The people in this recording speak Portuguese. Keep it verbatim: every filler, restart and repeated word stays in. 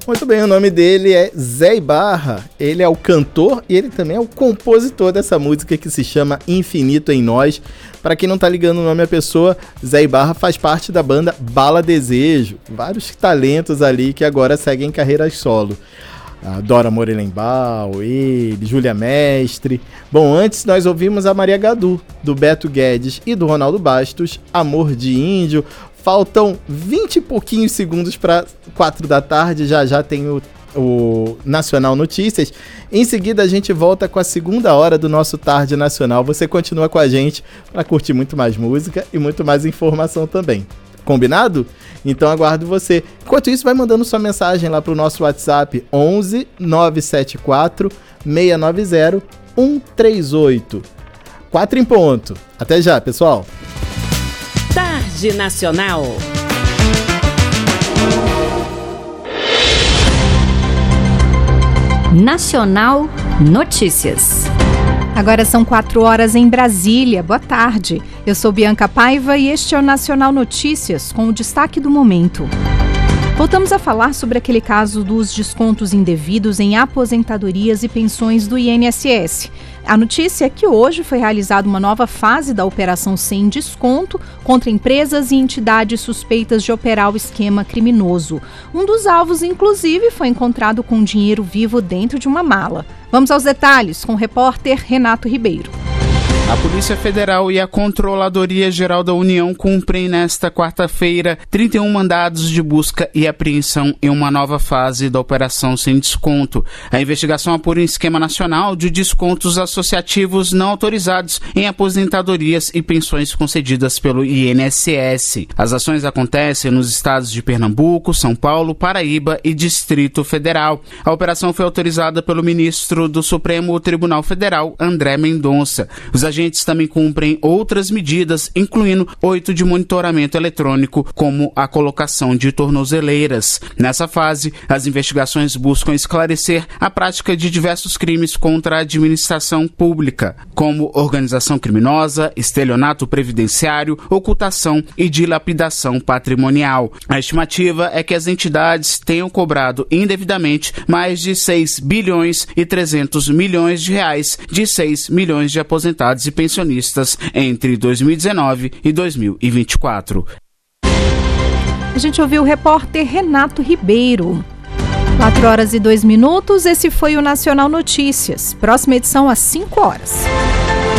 Muito bem, o nome dele é Zé Ibarra, ele é o cantor e ele também é o compositor dessa música que se chama Infinito em Nós. Para quem não tá ligando o nome à pessoa, Zé Ibarra faz parte da banda Bala Desejo, vários talentos ali que agora seguem carreiras solo. A Dora Morelenbaum, ele, Júlia Mestre. Bom, antes nós ouvimos a Maria Gadu, do Beto Guedes e do Ronaldo Bastos, Amor de Índio. Faltam vinte e pouquinhos segundos para quatro da tarde, já já tem o, o Nacional Notícias. Em seguida a gente volta com a segunda hora do nosso Tarde Nacional. Você continua com a gente para curtir muito mais música e muito mais informação também. Combinado? Então aguardo você. Enquanto isso, vai mandando sua mensagem lá para o nosso WhatsApp onze nove sete quatro seis nove zero um três oito. quatro em ponto. Até já, pessoal. Tarde Nacional. Nacional Notícias. Agora são quatro horas em Brasília. Boa tarde. Eu sou Bianca Paiva e este é o Nacional Notícias, com o destaque do momento. Voltamos a falar sobre aquele caso dos descontos indevidos em aposentadorias e pensões do I N S S. A notícia é que hoje foi realizada uma nova fase da Operação Sem Desconto contra empresas e entidades suspeitas de operar o esquema criminoso. Um dos alvos, inclusive, foi encontrado com dinheiro vivo dentro de uma mala. Vamos aos detalhes com o repórter Renato Ribeiro. A Polícia Federal e a Controladoria Geral da União cumprem nesta quarta-feira trinta e um mandados de busca e apreensão em uma nova fase da Operação Sem Desconto. A investigação apura um esquema nacional de descontos associativos não autorizados em aposentadorias e pensões concedidas pelo I N S S. As ações acontecem nos estados de Pernambuco, São Paulo, Paraíba e Distrito Federal. A operação foi autorizada pelo ministro do Supremo Tribunal Federal, André Mendonça. Os agentes também cumprem outras medidas, incluindo oito de monitoramento eletrônico, como a colocação de tornozeleiras. Nessa fase, as investigações buscam esclarecer a prática de diversos crimes contra a administração pública, como organização criminosa, estelionato previdenciário, ocultação e dilapidação patrimonial. A estimativa é que as entidades tenham cobrado indevidamente mais de seis bilhões e trezentos milhões de reais de seis milhões de aposentados e pensionistas entre dois mil e dezenove e dois mil e vinte e quatro. A gente ouviu o repórter Renato Ribeiro. quatro horas e dois minutos, esse foi o Nacional Notícias. Próxima edição às cinco horas.